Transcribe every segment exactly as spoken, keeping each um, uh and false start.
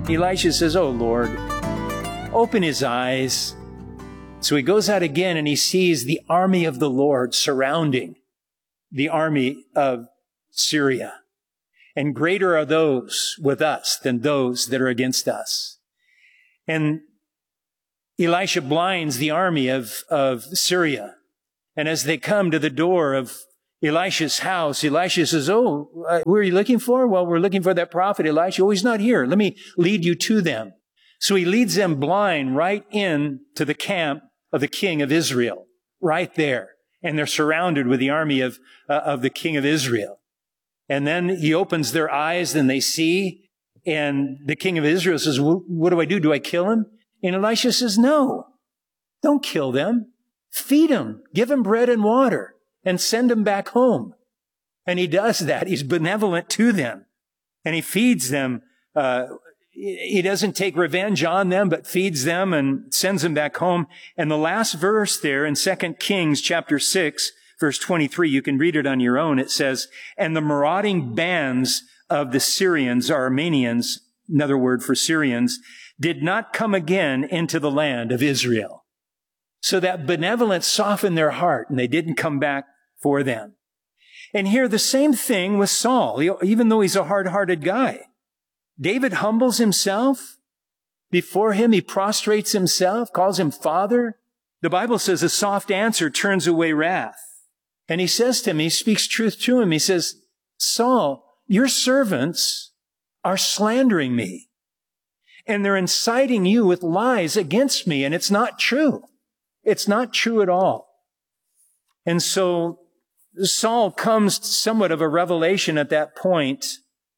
Elisha says, "Oh, Lord, open his eyes." So he goes out again and he sees the army of the Lord surrounding the army of Syria. And greater are those with us than those that are against us. And Elisha blinds the army of, of Syria. And as they come to the door of Elisha's house, Elisha says, "Oh, uh, who are you looking for?" "Well, we're looking for that prophet Elisha." "Oh, he's not here. Let me lead you to them." So he leads them blind right in to the camp of the king of Israel, right there. And they're surrounded with the army of, uh, of the king of Israel. And then he opens their eyes and they see, and the king of Israel says, "What do I do? Do I kill him?" And Elisha says, "No, don't kill them. Feed them, give them bread and water, and send them back home." And he does that. He's benevolent to them. And he feeds them. Uh, he doesn't take revenge on them, but feeds them and sends them back home. And the last verse there in Second Kings chapter six, verse twenty-three, you can read it on your own. It says, "And the marauding bands of the Syrians," or Armenians, another word for Syrians, "did not come again into the land of Israel." So that benevolence softened their heart, and they didn't come back for them. And here, the same thing with Saul, even though he's a hard-hearted guy. David humbles himself before him. He prostrates himself, calls him Father. The Bible says a soft answer turns away wrath. And he says to him, he speaks truth to him. He says, "Saul, your servants are slandering me, and they're inciting you with lies against me, and it's not true. It's not true at all." And so Saul comes somewhat of a revelation at that point.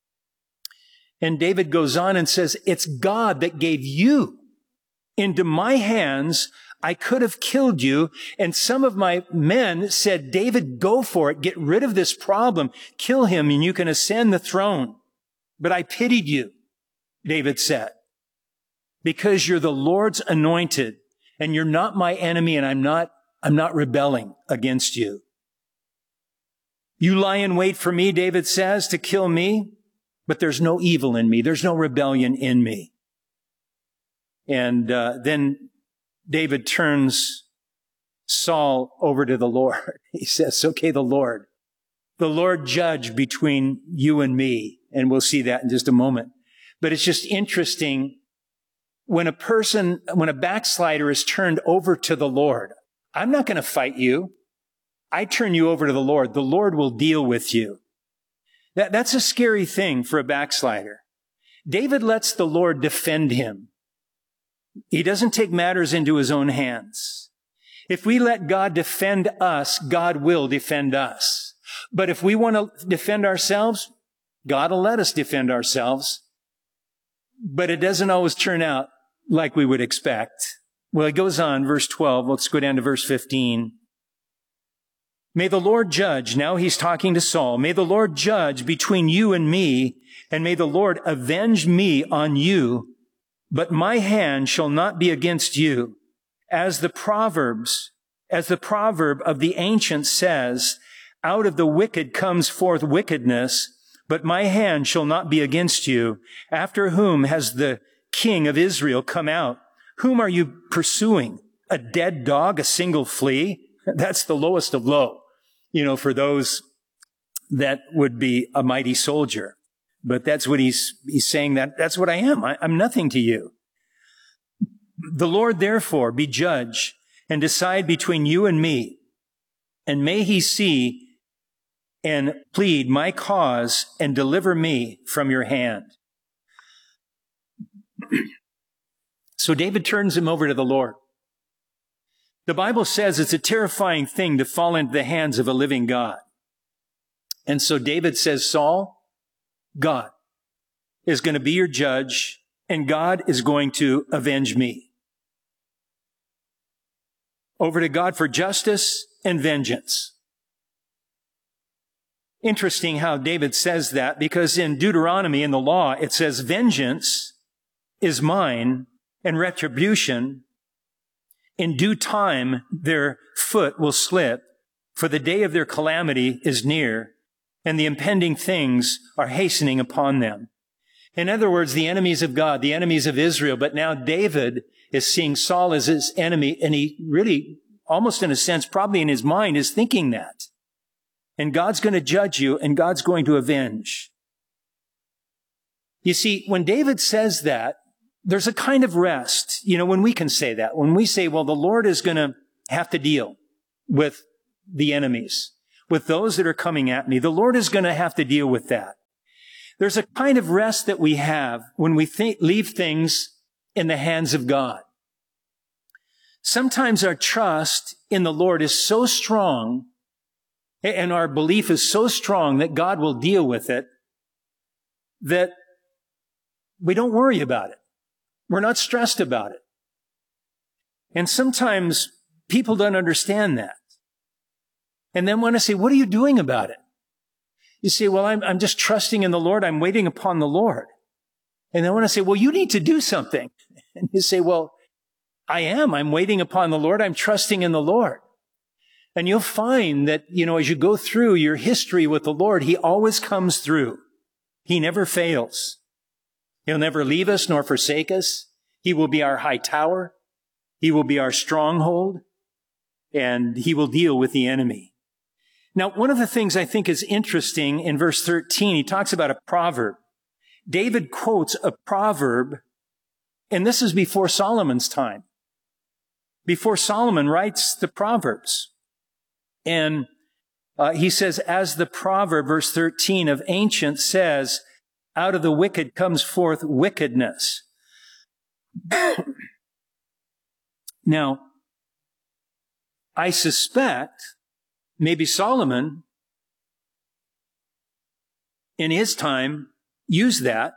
And David goes on and says, "It's God that gave you into my hands. I could have killed you." And some of my men said, "David, go for it. Get rid of this problem. Kill him and you can ascend the throne. But I pitied you," David said, "because you're the Lord's anointed and you're not my enemy, and I'm not, I'm not rebelling against you. You lie in wait for me," David says, "to kill me, but there's no evil in me. There's no rebellion in me." And uh, then David turns Saul over to the Lord. He says, "Okay, the Lord, the Lord judge between you and me." And we'll see that in just a moment. But it's just interesting when a person, when a backslider is turned over to the Lord. I'm not going to fight you. I turn you over to the Lord. The Lord will deal with you. That, that's a scary thing for a backslider. David lets the Lord defend him. He doesn't take matters into his own hands. If we let God defend us, God will defend us. But if we want to defend ourselves, God will let us defend ourselves. But it doesn't always turn out like we would expect. Well, it goes on, verse twelve. Let's go down to verse fifteen. "May the Lord judge," now he's talking to Saul, "may the Lord judge between you and me, and may the Lord avenge me on you, but my hand shall not be against you. As the Proverbs, as the proverb of the ancients says, out of the wicked comes forth wickedness, but my hand shall not be against you. After whom has the king of Israel come out? Whom are you pursuing? A dead dog, a single flea?" That's the lowest of low, you know, for those that would be a mighty soldier. But that's what he's, he's saying, that that's what I am. I, I'm nothing to you. "The Lord therefore be judge and decide between you and me, and may he see and plead my cause and deliver me from your hand." So David turns him over to the Lord. The Bible says it's a terrifying thing to fall into the hands of a living God. And so David says, "Saul, God is going to be your judge, and God is going to avenge me." Over to God for justice and vengeance. Interesting how David says that, because in Deuteronomy, in the law, it says, "Vengeance is mine, and retribution, in due time their foot will slip, for the day of their calamity is near, and the impending things are hastening upon them." In other words, the enemies of God, the enemies of Israel. But now David is seeing Saul as his enemy, and he really, almost in a sense, probably in his mind, is thinking that. And God's going to judge you, and God's going to avenge. You see, when David says that, there's a kind of rest. You know, when we can say that, when we say, well, the Lord is going to have to deal with the enemies, with those that are coming at me. The Lord is going to have to deal with that. There's a kind of rest that we have when we think, leave things in the hands of God. Sometimes our trust in the Lord is so strong, and our belief is so strong that God will deal with it, that we don't worry about it. We're not stressed about it. And sometimes people don't understand that. And then want to say, what are you doing about it? You say, well, I'm, I'm just trusting in the Lord. I'm waiting upon the Lord. And then want to say, well, you need to do something. And you say, well, I am. I'm waiting upon the Lord. I'm trusting in the Lord. And you'll find that, you know, as you go through your history with the Lord, He always comes through. He never fails. He'll never leave us nor forsake us. He will be our high tower. He will be our stronghold. And He will deal with the enemy. Now, one of the things I think is interesting in verse thirteen, he talks about a proverb. David quotes a proverb, and this is before Solomon's time. Before Solomon writes the Proverbs. And uh, he says, as the proverb, verse thirteen of ancient says, out of the wicked comes forth wickedness. Now, I suspect maybe Solomon, in his time, used that,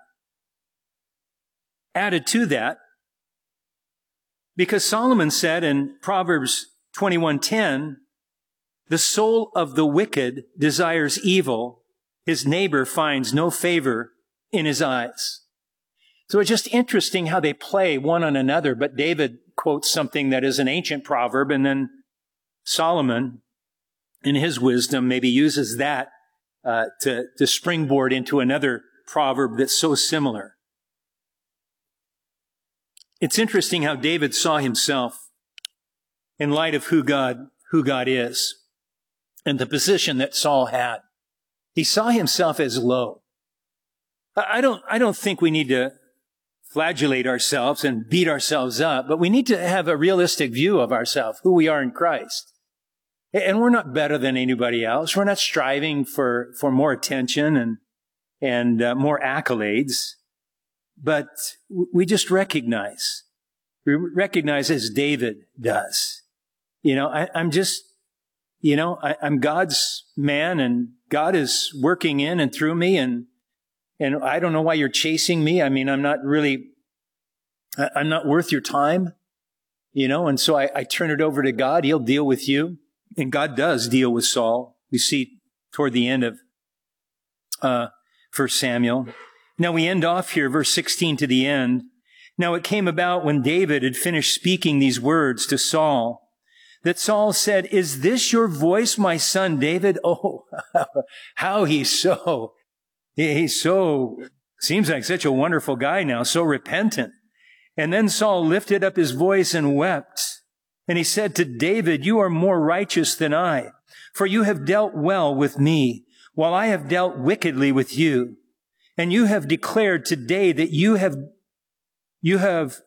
added to that, because Solomon said in Proverbs twenty-one ten, the soul of the wicked desires evil, his neighbor finds no favor in his eyes. So it's just interesting how they play one on another, but David quotes something that is an ancient proverb, and then Solomon, in his wisdom, maybe uses that uh, to, to springboard into another proverb that's so similar. It's interesting how David saw himself in light of who God, who God is and the position that Saul had. He saw himself as low. I don't, I don't think we need to flagellate ourselves and beat ourselves up, but we need to have a realistic view of ourselves, who we are in Christ. And we're not better than anybody else. We're not striving for, for more attention and, and uh, more accolades. But we just recognize, we recognize as David does. You know, I, I'm just, you know, I, I'm God's man, and God is working in and through me, and, and I don't know why you're chasing me. I mean, I'm not really, I'm not worth your time, you know, and so I, I turn it over to God. He'll deal with you. And God does deal with Saul. We see toward the end of uh, First Samuel. Now we end off here, verse sixteen to the end. Now it came about when David had finished speaking these words to Saul, that Saul said, is this your voice, my son David? Oh, how he's so, he's so, seems like such a wonderful guy now, so repentant. And then Saul lifted up his voice and wept. And he said to David, you are more righteous than I, for you have dealt well with me, while I have dealt wickedly with you. And you have declared today that you have, you have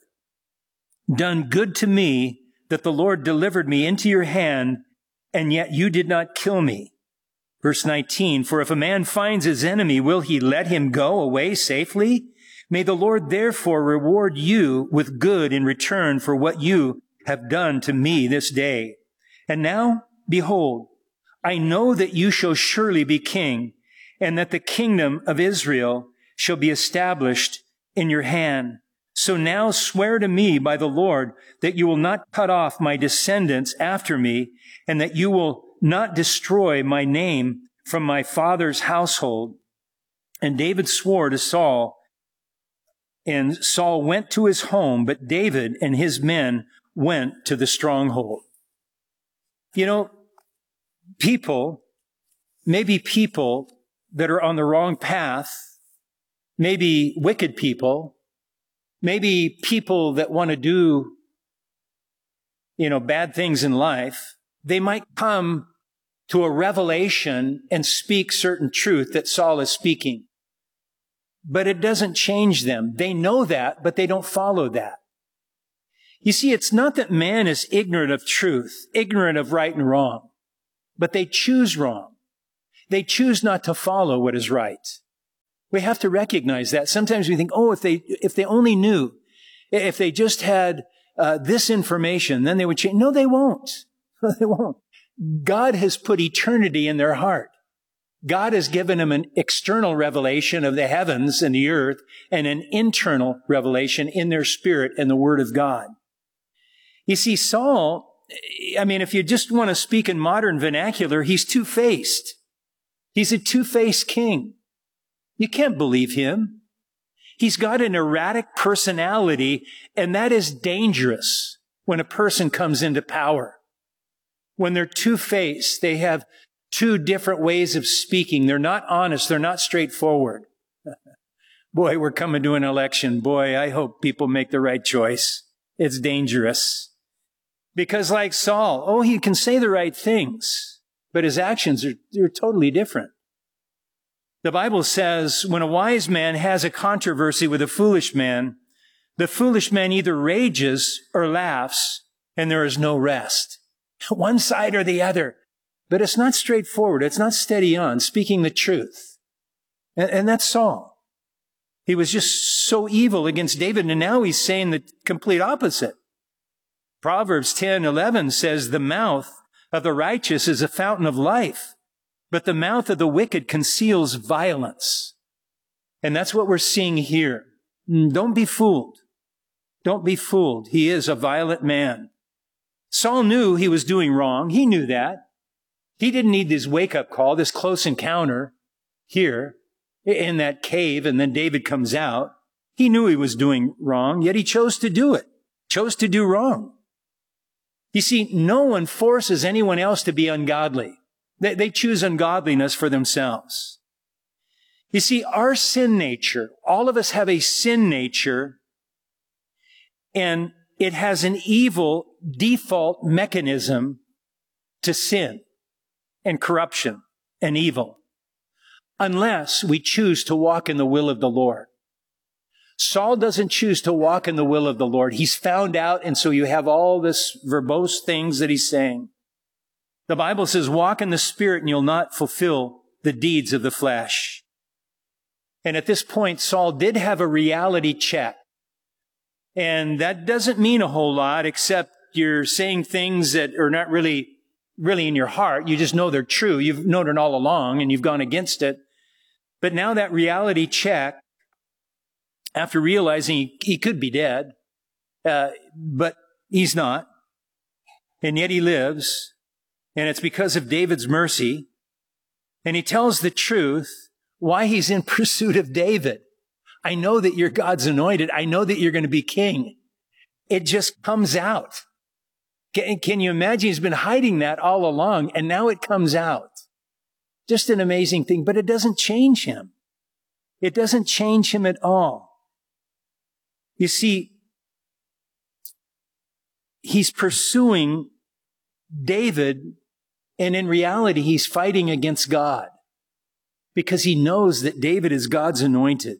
done good to me, that the Lord delivered me into your hand, and yet you did not kill me. Verse nineteen, for if a man finds his enemy, will he let him go away safely? May the Lord therefore reward you with good in return for what you have done to me this day. And now, behold, I know that you shall surely be king, and that the kingdom of Israel shall be established in your hand. So now swear to me by the Lord that you will not cut off my descendants after me, and that you will not destroy my name from my father's household. And David swore to Saul, and Saul went to his home, but David and his men went to the stronghold. You know, people, maybe people that are on the wrong path, maybe wicked people, maybe people that want to do, you know, bad things in life, they might come to a revelation and speak certain truth that Saul is speaking. But it doesn't change them. They know that, but they don't follow that. You see, it's not that man is ignorant of truth, ignorant of right and wrong, but they choose wrong. They choose not to follow what is right. We have to recognize that. Sometimes we think, oh, if they, if they only knew, if they just had uh, this information, then they would change. No, they won't. They won't. God has put eternity in their heart. God has given them an external revelation of the heavens and the earth and an internal revelation in their spirit and the Word of God. You see, Saul, I mean, if you just want to speak in modern vernacular, he's two-faced. He's a two-faced king. You can't believe him. He's got an erratic personality, and that is dangerous when a person comes into power. When they're two-faced, they have two different ways of speaking. They're not honest. They're not straightforward. Boy, we're coming to an election. Boy, I hope people make the right choice. It's dangerous. Because like Saul, oh, he can say the right things, but his actions are, are totally different. The Bible says when a wise man has a controversy with a foolish man, the foolish man either rages or laughs, and there is no rest. One side or the other. But it's not straightforward. It's not steady on, speaking the truth. And, and that's Saul. He was just so evil against David, and now he's saying the complete opposite. Proverbs ten eleven says, the mouth of the righteous is a fountain of life, but the mouth of the wicked conceals violence. And that's what we're seeing here. Don't be fooled. Don't be fooled. He is a violent man. Saul knew he was doing wrong. He knew that. He didn't need this wake-up call, this close encounter here in that cave, and then David comes out. He knew he was doing wrong, yet he chose to do it, chose to do wrong. You see, no one forces anyone else to be ungodly. They, they choose ungodliness for themselves. You see, our sin nature, all of us have a sin nature, and it has an evil default mechanism to sin and corruption and evil, unless we choose to walk in the will of the Lord. Saul doesn't choose to walk in the will of the Lord. He's found out, and so you have all this verbose things that he's saying. The Bible says, walk in the Spirit and you'll not fulfill the deeds of the flesh. And at this point, Saul did have a reality check. And that doesn't mean a whole lot, except you're saying things that are not really, really in your heart. You just know they're true. You've known it all along and you've gone against it. But now that reality check, after realizing he, he could be dead, uh, but he's not, and yet he lives, and it's because of David's mercy, and he tells the truth why he's in pursuit of David. I know that you're God's anointed. I know that you're going to be king. It just comes out. Can, can you imagine? He's been hiding that all along, and now it comes out. Just an amazing thing, but it doesn't change him. It doesn't change him at all. You see, he's pursuing David, and in reality, he's fighting against God because he knows that David is God's anointed.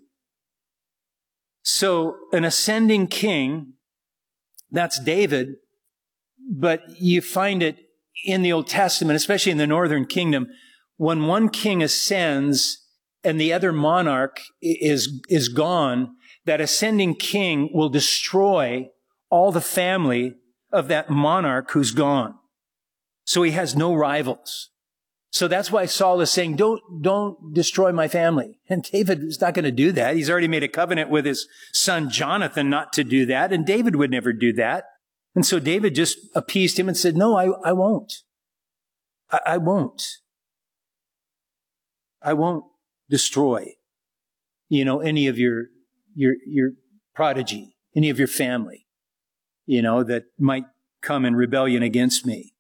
So an ascending king, that's David, but you find it in the Old Testament, especially in the northern kingdom, when one king ascends and the other monarch is, is gone, that ascending king will destroy all the family of that monarch who's gone. So he has no rivals. So that's why Saul is saying, don't, don't destroy my family. And David is not going to do that. He's already made a covenant with his son Jonathan not to do that. And David would never do that. And so David just appeased him and said, no, I, I won't. I, I won't. I won't destroy, you know, any of your your your prodigy, any of your family, you know, that might come in rebellion against me.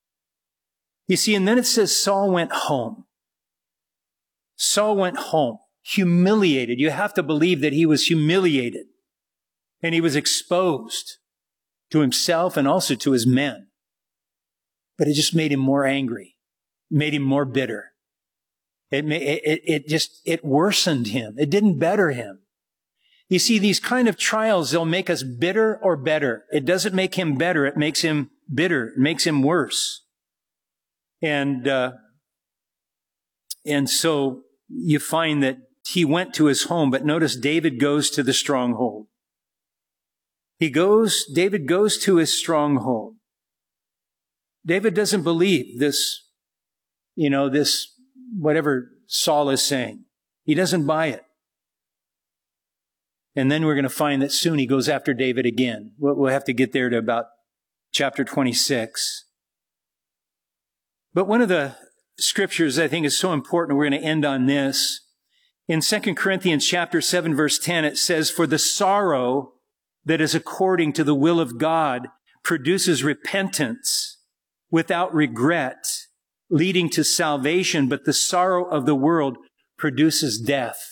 You see, and then it says Saul went home. Saul went home. humiliated. You have to believe that he was humiliated. And he was exposed to himself and also to his men. But it just made him more angry, made him more bitter. It, it, it just, it worsened him. It didn't better him. You see, these kind of trials, they'll make us bitter or better. It doesn't make him better. It makes him bitter. It makes him worse. And, uh, and so you find that he went to his home, but notice David goes to the stronghold. He goes, David goes to his stronghold. David doesn't believe this, you know, this, whatever Saul is saying. He doesn't buy it. And then we're going to find that soon he goes after David again. We'll have to get there to about chapter twenty-six. But one of the scriptures I think is so important, we're going to end on this. In Second Corinthians chapter seven, verse ten, it says, "For the sorrow that is according to the will of God produces repentance without regret, leading to salvation, but the sorrow of the world produces death."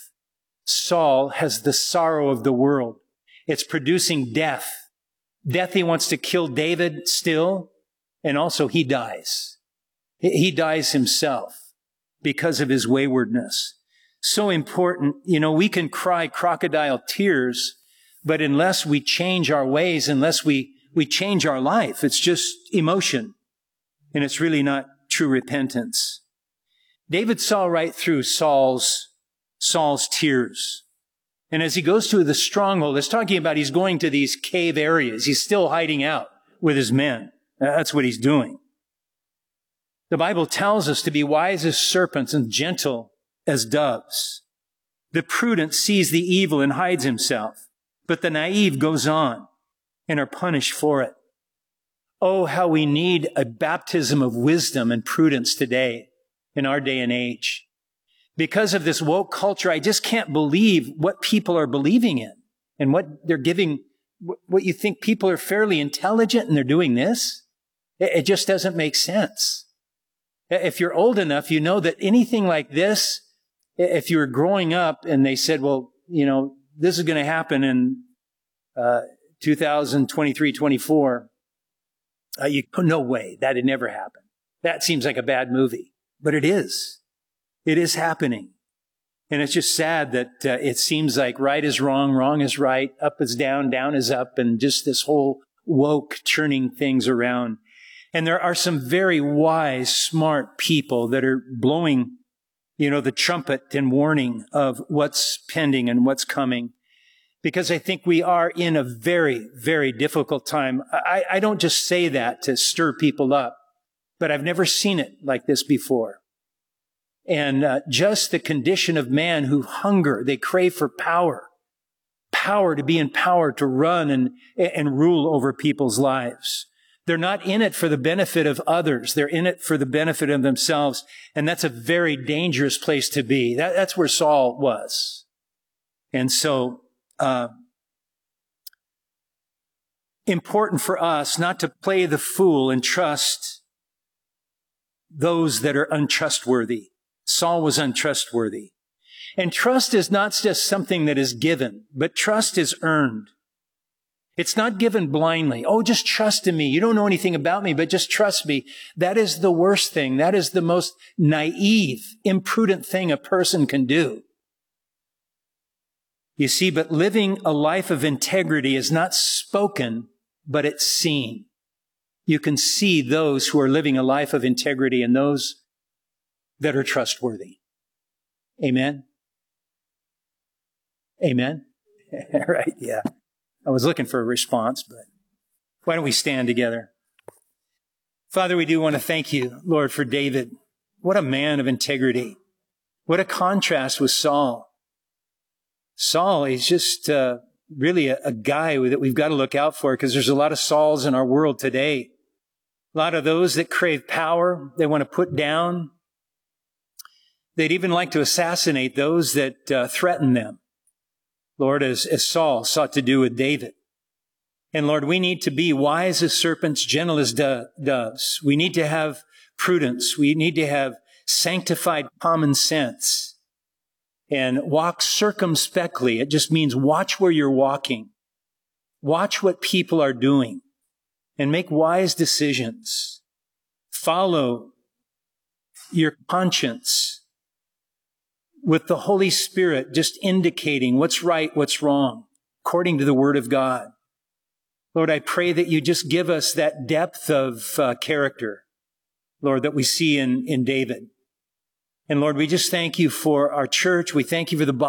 Saul has the sorrow of the world. It's producing death. Death, he wants to kill David still, and also he dies. He dies himself because of his waywardness. So important. You know, we can cry crocodile tears, but unless we change our ways, unless we, we change our life, it's just emotion. And it's really not true repentance. David saw right through Saul's, Saul's tears. And as he goes to the stronghold, it's talking about he's going to these cave areas. He's still hiding out with his men. That's what he's doing. The Bible tells us to be wise as serpents and gentle as doves. The prudent sees the evil and hides himself, but the naive goes on and are punished for it. Oh, how we need a baptism of wisdom and prudence today in our day and age. Because of this woke culture, I just can't believe what people are believing in and what they're giving, what you think people are fairly intelligent and they're doing this. It just doesn't make sense. If you're old enough, you know that anything like this, if you were growing up and they said, well, you know, this is going to happen in uh, two thousand twenty-three, twenty-four, uh, you, no way, that had never happened. That seems like a bad movie, but it is. It is happening. And it's just sad that uh, it seems like right is wrong, wrong is right, up is down, down is up, and just this whole woke turning things around. And there are some very wise, smart people that are blowing, you know, the trumpet and warning of what's pending and what's coming. Because I think we are in a very, very difficult time. I, I don't just say that to stir people up, but I've never seen it like this before. And uh, just the condition of man who hunger, they crave for power, power to be in power, to run and, and rule over people's lives. They're not in it for the benefit of others. They're in it for the benefit of themselves. And that's a very dangerous place to be. That, that's where Saul was. And so, uh, important for us not to play the fool and trust those that are untrustworthy. Saul was untrustworthy. And trust is not just something that is given, but trust is earned. It's not given blindly. Oh, just trust in me. You don't know anything about me, but just trust me. That is the worst thing. That is the most naive, imprudent thing a person can do. You see, but living a life of integrity is not spoken, but it's seen. You can see those who are living a life of integrity and those that are trustworthy. Amen? Amen? Right, yeah. I was looking for a response, but why don't we stand together? Father, we do want to thank you, Lord, for David. What a man of integrity. What a contrast with Saul. Saul is just uh, really a, a guy that we've got to look out for, because there's a lot of Sauls in our world today. A lot of those that crave power, they want to put down. They'd even like to assassinate those that uh, threaten them. Lord, as, as Saul sought to do with David. And Lord, we need to be wise as serpents, gentle as do- doves. We need to have prudence. We need to have sanctified common sense. and walk circumspectly. It just means watch where you're walking. Watch what people are doing and make wise decisions. Follow your conscience with the Holy Spirit just indicating what's right, what's wrong, according to the Word of God. Lord, I pray that you just give us that depth of uh, character, Lord, that we see in, in David. And Lord, we just thank you for our church. We thank you for the body.